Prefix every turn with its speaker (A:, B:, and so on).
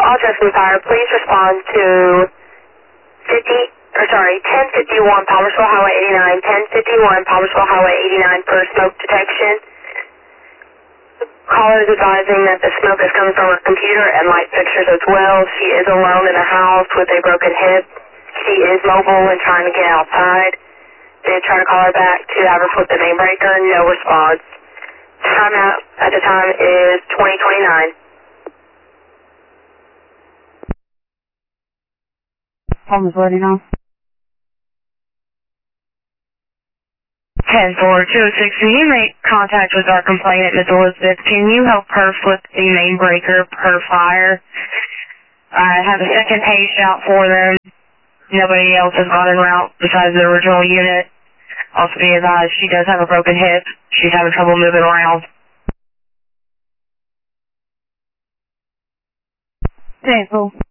A: all Justin Fire, please respond to 1051 Palmersville Highway 89, 1051 Palmersville Highway 89 for smoke detection. Caller is advising that the smoke is coming from her computer and light fixtures as well. She is alone in her house with a broken hip. She is mobile and trying to get outside. Did try to call her back to have her flip the main breaker, no response. Timeout at the time is 2029.
B: Home is ready now.
C: 10-4-206, can you make contact with our complainant, Ms. Elizabeth? Can you help her flip the main breaker per fire? I have a second page out for them. Nobody else has gone en route besides the original unit. Also be advised, she does have a broken hip. She's having trouble moving around.
B: Okay, cool.